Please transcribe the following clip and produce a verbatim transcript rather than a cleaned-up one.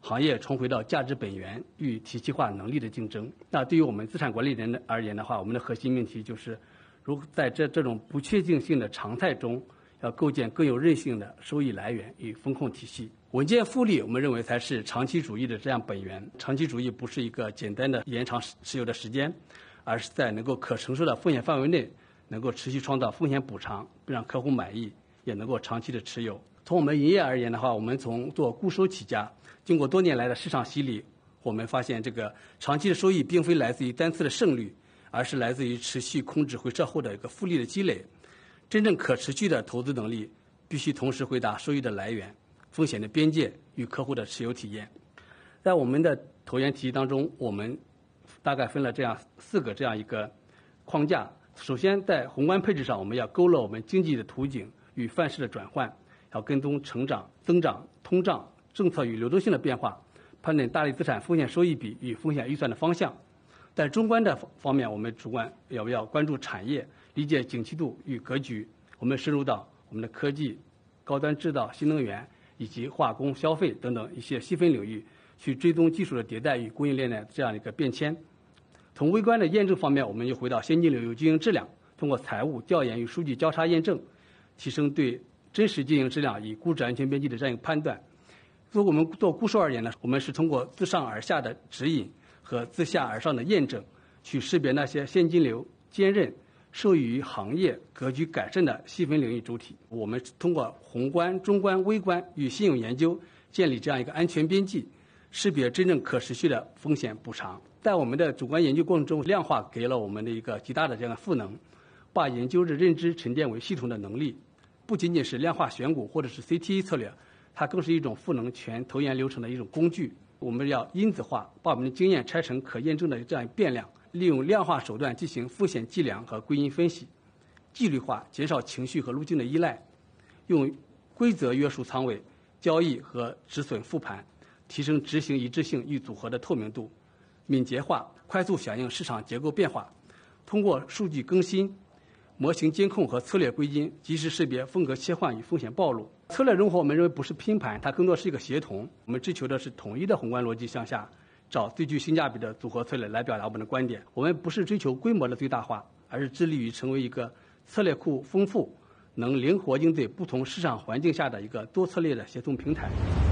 行业重回到价值本源与体系化能力的竞争。那对于我们资产管理人而言的话，我们的核心命题就是，如在这这种不确定性的常态中，要构建更有韧性的收益来源与风控体系。稳健复利，我们认为才是长期主义的这样本源。长期主义不是一个简单的延长持有的时间，而是在能够可承受的风险范围内，能够持续创造风险补偿，并让客户满意，也能够长期的持有。从我们营业而言的话，我们从做固收起家，经过多年来的市场洗礼，我们发现这个长期的收益并非来自于单次的胜率，而是来自于持续控制回撤后的一个复利的积累。真正可持续的投资能力，必须同时回答收益的来源、风险的边界与客户的持有体验。在我们的投研体系当中，我们大概分了这样四个这样一个框架。首先，在宏观配置上，我们要勾勒我们经济的图景与范式的转换，要跟踪成长、增长、通胀、政策与流动性的变化，判断大类资产风险收益比与风险预算的方向。在中观的方面，我们主观要不要关注产业，理解景气度与格局。我们深入到我们的科技、高端制造、新能源以及化工、消费等等一些细分领域，去追踪技术的迭代与供应链的这样一个变迁。从微观的验证方面，我们又回到先进领域经营质量，通过财务、调研与数据交叉验证，提升对真实经营质量与估值安全边际的这样一个判断。作为我们做固收而言呢，我们是通过自上而下的指引和自下而上的验证，去识别那些现金流坚韧、受益于行业格局改善的细分领域主体。我们通过宏观、中观、微观与信用研究，建立这样一个安全边际，识别真正可持续的风险补偿。在我们的主观研究过程中，量化给了我们的一个极大的这样的赋能，把研究的认知沉淀为系统的能力，不仅仅是量化选股或者是 C T A 策略，它更是一种赋能全投研流程的一种工具。我们要因子化，把我们的经验拆成可验证的这样变量，利用量化手段进行风险计量和归因分析，纪律化，减少情绪和路径的依赖，用规则约束仓位、交易和止损复盘，提升执行一致性与组合的透明度，敏捷化，快速响应市场结构变化，通过数据更新、模型监控和策略归因，及时识别风格切换与风险暴露。策略融合我们认为不是拼盘，它更多是一个协同。我们追求的是统一的宏观逻辑向下，找最具性价比的组合策略来表达我们的观点。我们不是追求规模的最大化，而是致力于成为一个策略库丰富、能灵活应对不同市场环境下的一个多策略的协同平台。